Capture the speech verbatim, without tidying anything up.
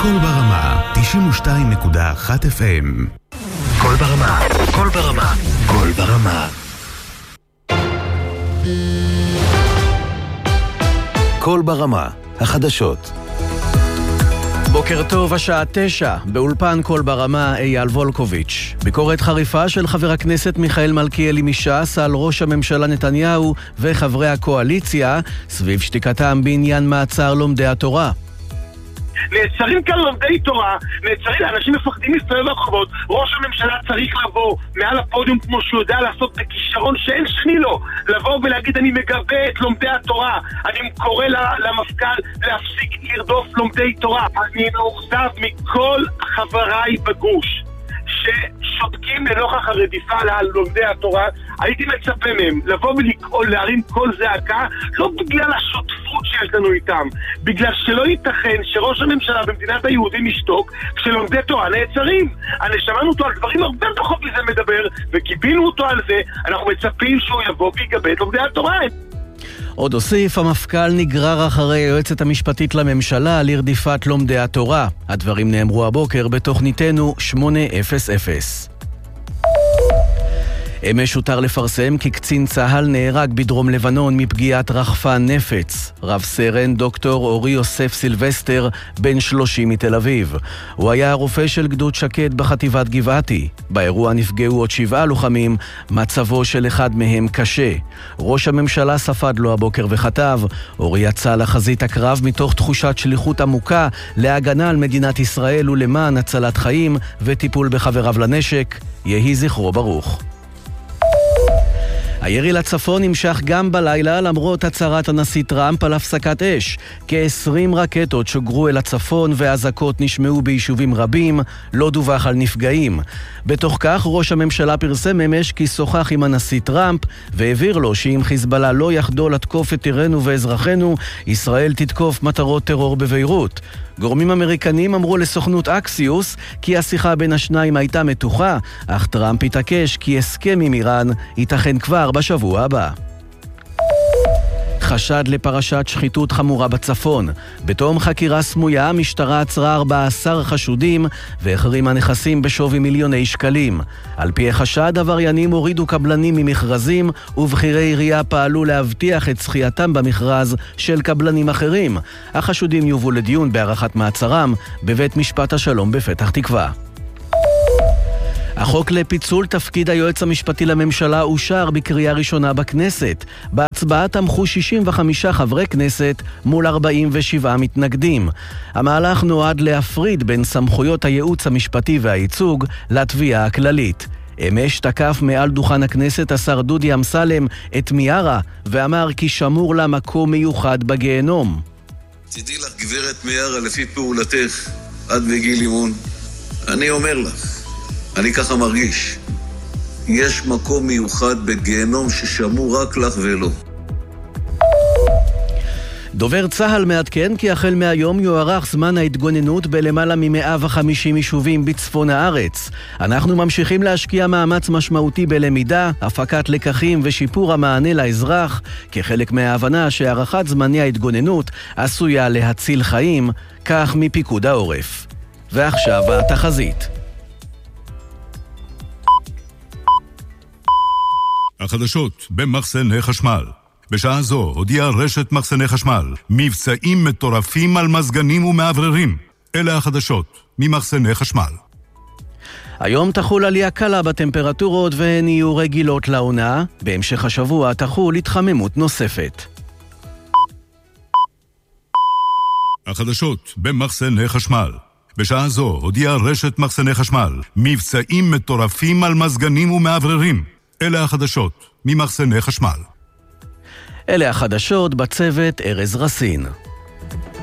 קול ברמה, תשעים ושתיים נקודה אחת אף אם. קול ברמה, קול ברמה, קול ברמה. קול ברמה, החדשות. בוקר טוב, השעה תשע, באולפן קול ברמה אייל וולקוביץ'. ביקורת חריפה של חבר הכנסת מיכאל מלכיאלי מש"ס על ראש הממשלה נתניהו וחברי הקואליציה סביב שתיקתם בעניין מעצר לומדי התורה. נעצרים כאן לומדי תורה, נעצרים, אנשים מפחדים להסתובב ברחובות. ראש הממשלה צריך לבוא מעל הפודיום כמו שהוא יודע לעשות בכישרון שאין שני לו, לבוא ולהגיד אני מגבה את לומדי התורה, אני קורא למפכ"ל להפסיק לרדוף לומדי תורה. אני מאוכזב מכל חבריי בגוש ששותקים לנוכח הרדיפה על לומדי התורה. הייתי מצפה מהם לבוא ולקרוא, להרים כל זעקה, לא בגלל השותפות שיש לנו איתם, בגלל שלא ייתכן שראש הממשלה במדינת היהודים ישתוק כשלומדי תורה נעצרים. אני שמענו אותו על דברים הרבה פחות מזה מדבר, וקיבינו אותו על זה. אנחנו מצפים שהוא יבוא ויגבה את לומדי התורה. עוד הוסיף, המפכ"ל נגרר אחרי היועצת המשפטית לממשלה לרדיפת לומדי התורה. הדברים נאמרו הבוקר בתוכניתנו שמונה אפס אפס. אמש הותר לפרסם כי קצין צהל נהרג בדרום לבנון מפגיעת רחפן נפץ. רב סרן דוקטור אורי יוסף סילבסטר, בן שלושים מתל אביב. הוא היה הרופא של גדוד שקד בחטיבת גבעתי. באירוע נפגעו עוד שבעה לוחמים, מצבו של אחד מהם קשה. ראש הממשלה ספד לו הבוקר וכתב, אורי יצא לחזית הקרב מתוך תחושת שליחות עמוקה להגנה על מדינת ישראל ולמען הצלת חיים וטיפול בחבריו לנשק. יהי זכרו ברוך. הירי לצפון נמשך גם בלילה למרות הצהרת הנשיא טראמפ על הפסקת אש. כ-עשרים רקטות שוגרו אל הצפון והזעקות נשמעו ביישובים רבים, לא דווח על נפגעים. בתוך כך ראש הממשלה פרסם אמש כי שוחח עם הנשיא טראמפ והעביר לו שאם חיזבאללה לא יחדול לתקוף את עירנו ואזרחינו, ישראל תתקוף מטרות טרור בביירות. גורמים אמריקנים אמרו לסוכנות אקסיוס כי השיחה בין השניים הייתה מתוחה, אך טראמפ התעקש כי הסכם עם איראן ייתכן כבר בשבוע הבא. חשד לפרשת שחיתות חמורה בצפון. בתום חקירה סמויה, המשטרה עצרה ארבעה עשר חשודים והחרימה נכסים בשווי מיליוני שקלים. על פי החשד, עבריינים הורידו קבלנים ממכרזים ובחירי עירייה פעלו להבטיח את זכייתם במכרז של קבלנים אחרים. החשודים יובאו לדיון בהארכת מעצרם בבית משפט השלום בפתח תקווה. החוק לפיצול תפקיד היועץ המשפטי לממשלה אושר בקריאה ראשונה בכנסת. בהצבעה תמכו שישים וחמישה חברי כנסת מול ארבעים ושבעה מתנגדים. המהלך נועד להפריד בין סמכויות הייעוץ המשפטי והייצוג לתביעה הכללית. אמש תקף מעל דוכן הכנסת השר דודי אמסלם את מיארה ואמר כי שמור לה מקום מיוחד בגיהנום. תדעי לך גברת מיארה, לפי פעולתך עד בגיל אימון, אני אומר לך, אני ככה מרגיש. יש מקום מיוחד בגיהנום ששמור רק לך ולא. דובר צהל מעדכן כי החל מהיום יוארך זמן ההתגוננות בלמעלה מ-מאה וחמישים יישובים בצפון הארץ. אנחנו ממשיכים להשקיע מאמץ משמעותי בלמידה, הפקת לקחים ושיפור המענה לאזרח, כחלק מההבנה שהארכת זמני ההתגוננות עשויה להציל חיים, כך מפיקוד העורף. ועכשיו התחזית. החדשות במחסני חשמל. בשעה זו הודיעה רשת מחסני חשמל מבצעים מטורפים על מזגנים ומעבררים. אלה החדשות ממחסני חשמל. היום תחול עלייה קלה בטמפרטורות והן יהיו רגילות לעונה. בהמשך השבוע תחול התחממות נוספת. החדשות במחסני חשמל. בשעה זו הודיעה רשת מחסני חשמל מבצעים מטורפים על מזגנים ומעבררים. אלה החדשות ממחסני חשמל. אלה החדשות, בצוות ארז רסין.